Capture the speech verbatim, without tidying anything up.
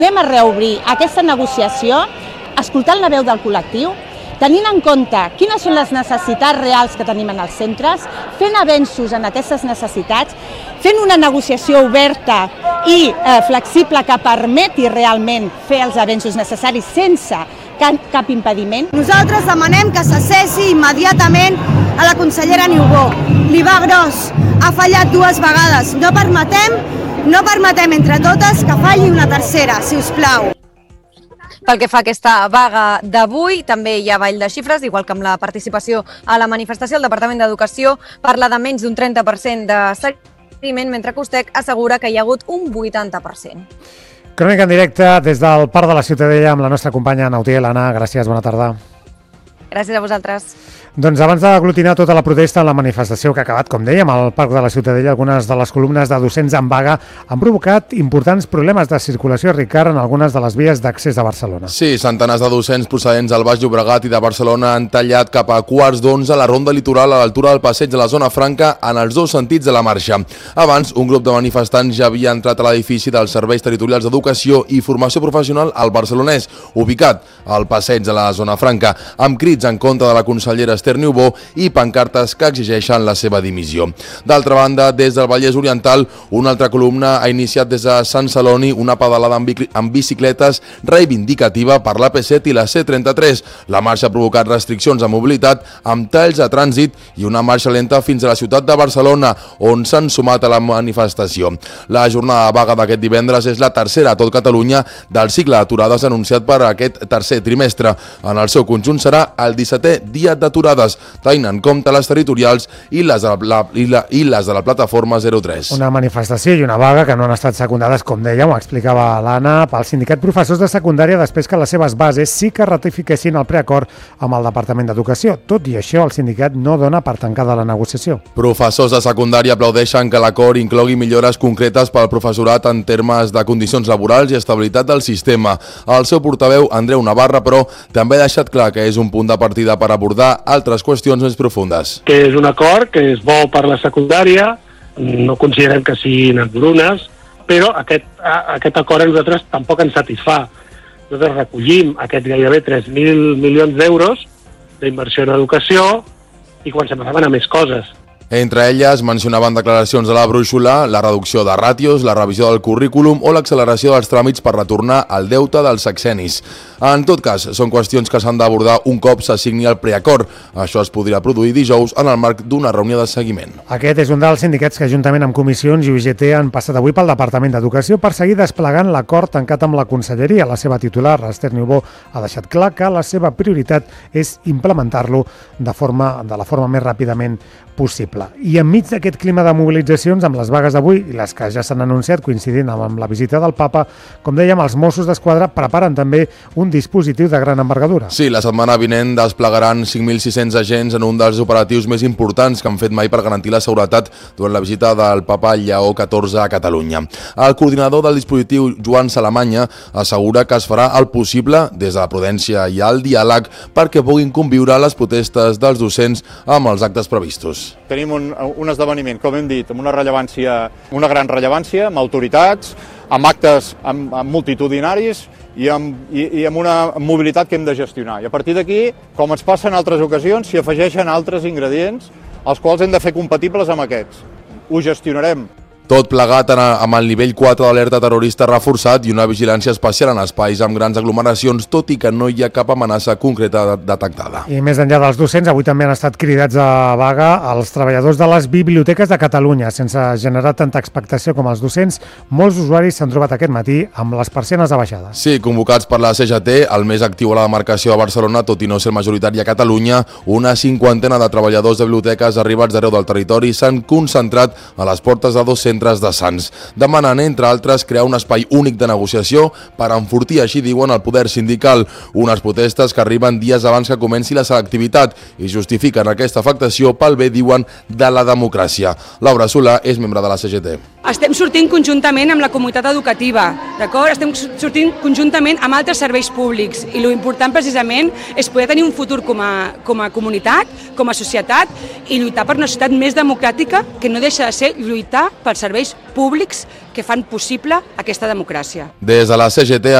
Anem a reobrir aquesta negociació, escoltant la veu del col·lectiu, tenint en compte quines són les necessitats reals que tenim en els centres, fent avenços en aquestes necessitats, fent una negociació oberta i eh, flexible que permeti realment fer els avenços necessaris sense cap, cap impediment. Nosaltres demanem que se cessi immediatament a la consellera Niubó. Li va gros, ha fallat dues vegades. No permetem, no permetem entre totes que falli una tercera, si us plau. Pel que fa a aquesta vaga d'avui, també hi ha ball de xifres, igual que amb la participació a la manifestació. El Departament d'Educació parla de menys d'un trenta per cent de seguiment, mentre que USTEC assegura que hi ha hagut un vuitanta per cent. Crònica en directe des del Parc de la Ciutadella amb la nostra companya Nautiel. Anna, gràcies, bona tarda. Gràcies a vosaltres. Doncs abans d'aglutinar tota la protesta en la manifestació que ha acabat, com dèiem, al Parc de la Ciutadella, algunes de les columnes de docents en vaga han provocat importants problemes de circulació, Ricard, en algunes de les vies d'accés a Barcelona. Sí, centenars de docents procedents del Baix Llobregat i de Barcelona han tallat cap a quarts d'onze la ronda litoral a l'altura del passeig de la Zona Franca en els dos sentits de la marxa. Abans, un grup de manifestants ja havia entrat a l'edifici dels Serveis Territorials d'Educació i Formació Professional al Barcelonès, ubicat al passeig de la Zona Franca, amb crits en contra de la consellera Esther Niubó i pancartes que exigeixen la seva dimissió. D'altra banda, des del Vallès Oriental, una altra columna ha iniciat des de Sant Celoni una pedalada amb bicicletes reivindicativa per l'A P set i la C trenta-tres. La marxa ha provocat restriccions de mobilitat amb talls a trànsit i una marxa lenta fins a la ciutat de Barcelona, on s'han sumat a la manifestació. La jornada de vaga d'aquest divendres és la tercera a tot Catalunya del cicle d'aturades anunciat per aquest tercer trimestre. En el seu conjunt serà el dissetè dia d'aturades, tenint en compte les territorials i les de la, i la, i les de la plataforma zero tres. Una manifestació i una vaga que no han estat secundades, com dèiem, ho explicava l'Anna, pel sindicat professors de secundària després que les seves bases sí que ratifiquessin el preacord amb el Departament d'Educació. Tot i això, el sindicat no dona per tancada la negociació. Professors de secundària aplaudeixen que l'acord inclogui millores concretes pel professorat en termes de condicions laborals i estabilitat del sistema. El seu portaveu, Andreu Navarra, però, també ha deixat clar que és un punt de partida per abordar altres qüestions més profundes. Que és un acord que és bo per la secundària, no considerem que siguin engrunes, però aquest, aquest acord a nosaltres tampoc ens satisfà. Nosaltres recollim aquests gairebé tres mil milions d'euros d'inversió en educació i comencem a demanar més coses. Entre elles mencionaven declaracions de la brúixola, la reducció de ràtios, la revisió del currículum o l'acceleració dels tràmits per retornar al deute dels sexennis. En tot cas, són qüestions que s'han d'abordar un cop s'assigni el preacord. Això es podria produir dijous en el marc d'una reunió de seguiment. Aquest és un dels sindicats que, juntament amb comissions i U G T, han passat avui pel Departament d'Educació per seguir desplegant l'acord tancat amb la Conselleria. La seva titular, Esther Niubó, ha deixat clar que la seva prioritat és implementar-lo de, forma, de la forma més ràpidament possible. I enmig d'aquest clima de mobilitzacions, amb les vagues d'avui i les que ja s'han anunciat coincidint amb la visita del Papa, com dèiem, els Mossos d'Esquadra preparen també un dispositiu de gran envergadura. Sí, la setmana vinent desplegaran cinc mil sis-cents agents en un dels operatius més importants que han fet mai per garantir la seguretat durant la visita del Papa Lleó catorze a Catalunya. El coordinador del dispositiu, Joan Salamanya, assegura que es farà el possible des de la prudència i el diàleg perquè puguin conviure les protestes dels docents amb els actes previstos. Tenim un, un esdeveniment, com hem dit, amb una rellevància, una gran rellevància, amb autoritats, amb actes amb, amb multitudinaris i amb, i, i amb una mobilitat que hem de gestionar. I a partir d'aquí, com ens passa en altres ocasions, s'hi afegeixen altres ingredients els quals hem de fer compatibles amb aquests. Ho gestionarem. Tot plegat amb el nivell quatre d'alerta terrorista reforçat i una vigilància especial en espais amb grans aglomeracions, tot i que no hi ha cap amenaça concreta detectada. I més enllà dels docents, avui també han estat cridats a vaga els treballadors de les biblioteques de Catalunya. Sense generar tanta expectació com els docents, molts usuaris s'han trobat aquest matí amb les persianes abaixades. Sí, convocats per la C G T, el més actiu a la demarcació de Barcelona, tot i no ser majoritari a Catalunya, una cinquantena de treballadors de biblioteques arribats d'arreu del territori s'han concentrat a les portes de dos centres de Sants, demanant, entre altres, crear un espai únic de negociació per enfortir, així diuen, el poder sindical. Unes protestes que arriben dies abans que comenci la selectivitat i justifiquen aquesta afectació pel bé, diuen, de la democràcia. Laura Solà és membre de la C G T. Estem sortint conjuntament amb la comunitat educativa, d'acord? Estem sortint conjuntament amb altres serveis públics i l'important precisament és poder tenir un futur com a, com a comunitat, com a societat i lluitar per una societat més democràtica que no deixa de ser lluitar pels serveis públics que fan possible aquesta democràcia. Des de la C G T